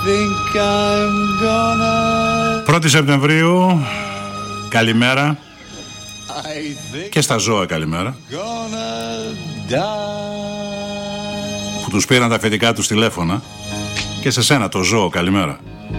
think I'm gonna... 1η Σεπτεμβρίου, καλημέρα. Και στα ζώα καλημέρα, που τους πήραν τα αφεντικά τους τηλέφωνα. Και σε σένα το ζώο καλημέρα.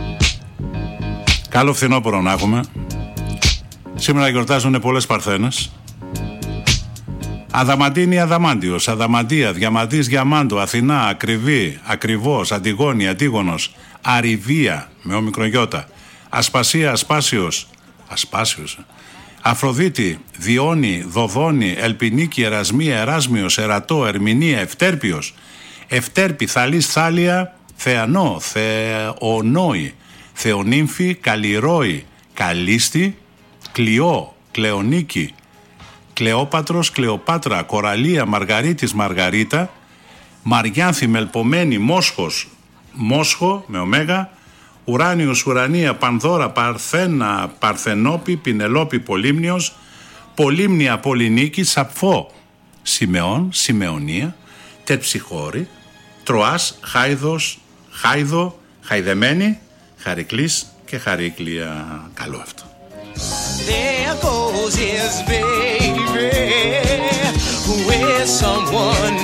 Καλό φθινόπωρο να έχουμε. Σήμερα γιορτάζουν πολλές παρθένες. Αδαμαντίνη, Αδαμάντιος, Αδαμαντία, Διαμαντής, Διαμάντο, Αθηνά, Ακριβή, Ακριβώς, Αντιγόνη, Αντίγονος, Αριβία με ομικρογιώτα, Ασπασία, Ασπάσιος, Ασπάσιος, Αφροδίτη, Διόνη, Δοδόνη, Ελπινίκη, Ερασμία, Εράσμιος, Ερατό, Ερμηνεία, Ευτέρπιος, Ευτέρπη, Θαλής, Θάλια, Θεανό, Θεονόη, Θεονύμφη, Καλλιρόη, Καλίστη, Κλειό, Κλεονίκη, Κλεόπατρος, Κλεοπάτρα, Κοραλία, Μαργαρίτης, Μαργαρίτα, Μαριάνθη, Μελπομένη, Μόσχος, Μόσχο με ωμέγα, Ουράνιος, Ουρανία, Πανδώρα, Παρθένα, Παρθενόπη, Πινελόπη, Πολύμνιος, Πολύμνια, Πολυνίκη, Σαπφό, Σιμεών, Σιμεωνία, Τερψιχώρη, Τροάς, Χάιδος, Χάιδο, Χαϊδεμένη, Χαρικλής και Χαρίκλια. Καλό αυτό. There goes his baby with someone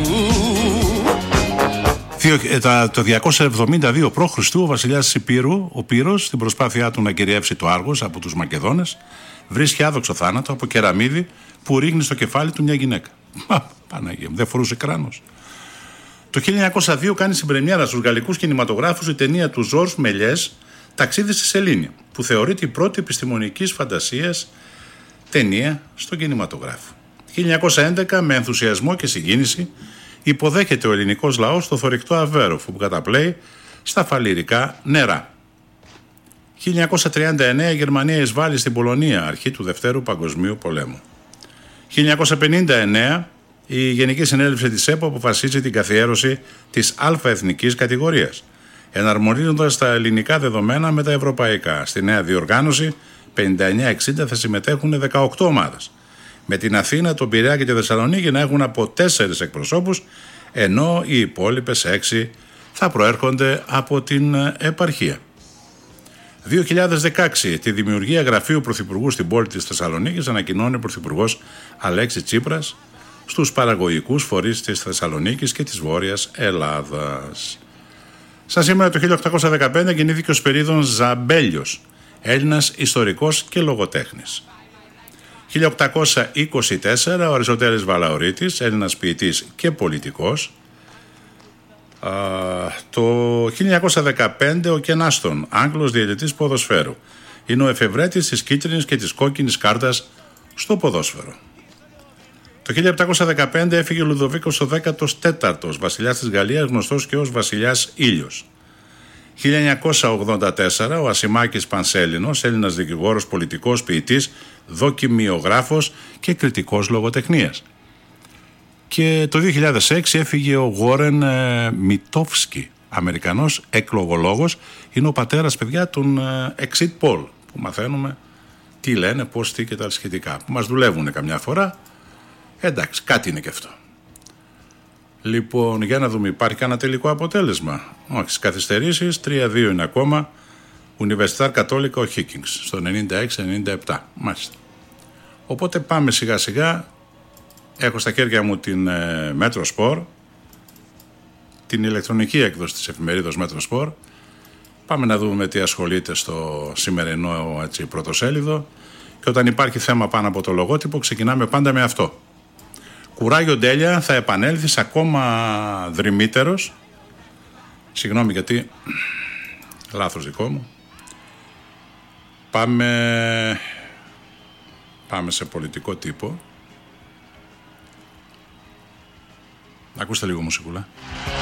new. Το 272 π.Χ. ο βασιλιάς Υπήρου, ο Πύρος, στην προσπάθειά του να κυριεύσει το Άργος από τους Μακεδόνες, βρίσκει άδοξο θάνατο από κεραμίδι που ρίχνει στο κεφάλι του μια γυναίκα. Παναγία μου, δεν φορούσε κράνος. Το 1902 κάνει συμπρεμιέρα στους γαλλικούς κινηματογράφους η ταινία του Ζορζ Μελιές, Ταξίδι στη Σελήνη, που θεωρείται η πρώτη επιστημονικής φαντασίας ταινία στον κινηματογράφο. 1911, με ενθουσιασμό και συγκίνηση, υποδέχεται ο ελληνικός λαός το θωρηκτό Αβέροφ που καταπλέει στα φαλιρικά νερά. 1939, η Γερμανία εισβάλλει στην Πολωνία, αρχή του Δευτέρου Παγκοσμίου Πολέμου. 1959, η Γενική Συνέλευση της ΕΠΟ αποφασίζει την καθιέρωση της αλφαεθνικής κατηγορίας, εναρμονίζοντας τα ελληνικά δεδομένα με τα ευρωπαϊκά. Στη νέα διοργάνωση 59-60 θα συμμετέχουν 18 ομάδες, με την Αθήνα, τον Πειραιά και τη Θεσσαλονίκη να έχουν από 4 εκπροσώπους, ενώ οι υπόλοιπες 6 θα προέρχονται από την επαρχία. 2016, τη δημιουργία γραφείου Πρωθυπουργού στην πόλη της Θεσσαλονίκης ανακοινώνει ο Πρωθυπουργός Αλέξης Τσίπρας στους παραγωγικούς φορείς της Θεσσαλονίκης και της Βόρειας Ελλάδας. Σαν σήμερα το 1815 γεννήθηκε ο Σπυρίδων Ζαμπέλιος, Έλληνας ιστορικός και λογοτέχνης. 1824 ο Αριστοτέλης Βαλαωρίτης, Έλληνας ποιητής και πολιτικός. Το 1915 ο Κεν Άστον, Άγγλος διαιτητής ποδοσφαίρου. Είναι ο εφευρέτης της κίτρινης και της κόκκινης κάρτας στο ποδόσφαιρο. Το 1715 έφυγε ο Λουδοβίκος ο 14ος, βασιλιάς της Γαλλίας, γνωστός και ως βασιλιάς Ήλιος. 1984 ο Ασημάκης Πανσέλινος, Έλληνας δικηγόρος, πολιτικός, ποιητής, δοκιμιογράφος και κριτικός λογοτεχνίας. Και το 2006 έφυγε ο Γόρεν Μιτόφσκι, Αμερικανός εκλογολόγος, είναι ο πατέρας, παιδιά, των exit poll, που μαθαίνουμε τι λένε, πώς, τι και τα σχετικά, που μας δουλεύουν καμιά φορά. Εντάξει, κάτι είναι και αυτό. Λοιπόν, για να δούμε, υπάρχει κανένα τελικό αποτέλεσμα? Όχι, στις καθυστερήσεις 3-2 είναι ακόμα. Universidad Católica ο Higgins στο 96-97. Μάλιστα. Οπότε πάμε σιγά σιγά. Έχω στα χέρια μου την Metro Sport, την ηλεκτρονική έκδοση της εφημερίδας Metro Sport. Πάμε να δούμε τι ασχολείται στο σημερινό πρωτοσέλιδο. Και όταν υπάρχει θέμα πάνω από το λογότυπο, ξεκινάμε πάντα με αυτό. Κουράγιο Ντέλια θα επανέλθει ακόμα δρυμύτερος. Συγγνώμη γιατί λάθος δικό μου. Πάμε σε πολιτικό τύπο. Ακούστε λίγο μουσικούλα.